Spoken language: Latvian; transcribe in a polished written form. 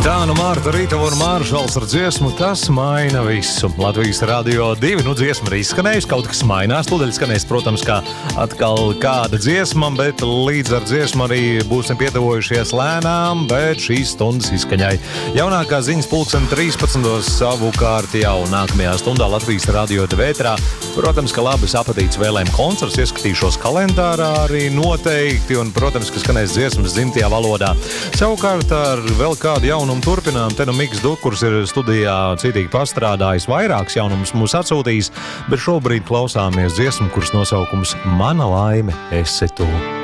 Tā nu Mārta Rītava un Māršals ar dziesmu Tas maina visu. Latvijas Radio 2, dziesma ir izskanējusi, kaut kas mainās, tūdaļ skanēs, protams, kā atkal kāda dziesma, bet līdz ar dziesmu arī būsim pietuvojušies lēnām, bet šīs stundas izskaņai. Jaunākā ziņas 13. savukārt jau nākamajā stundā Latvijas Radio 2 ēterā. Protams, ka labi sapatīts vēlējumu koncerts, ieskatīšos kalendārā arī noteikti, un, protams, ka skanēs dziesmas dzimtajā valodā. Savukārt ar vēl kādu jaunumu turpinām. Te nu Miks Dukurs ir studijā citīgi pastrādājis, vairākus jaunumus mūs atsūtījis, bet šobrīd klausāmies dziesmu, kuras nosaukums Mana laime esi tu.